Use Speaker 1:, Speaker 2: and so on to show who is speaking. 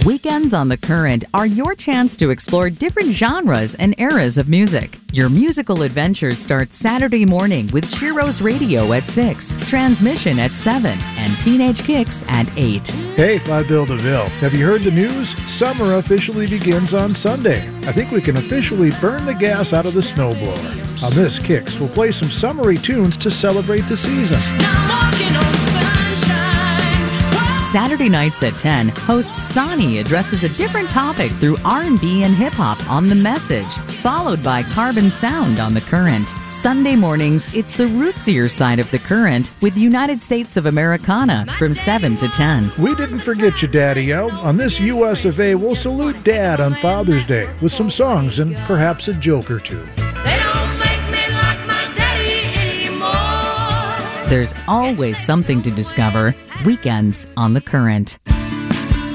Speaker 1: Weekends on the Current are your chance to explore different genres and eras of music. Your musical adventures start Saturday morning with Shiro's Radio at 6, Transmission at 7, and Teenage Kicks at 8.
Speaker 2: Hey, I'm Bill DeVille. Have you heard the news? Summer officially begins on Sunday. I think we can officially burn the gas out of the snowblower. On this Kicks, we'll play some summery tunes to celebrate the season.
Speaker 1: Saturday nights at 10, host Sonny addresses a different topic through R&B and hip-hop on The Message, followed by Carbon Sound on The Current. Sunday mornings, it's the rootsier side of The Current with United States of Americana from 7 to 10.
Speaker 2: We didn't forget you, Daddy-O. On this US of A, we'll salute Dad on Father's Day with some songs and perhaps a joke or two.
Speaker 1: There's always something to discover. Weekends on the Current.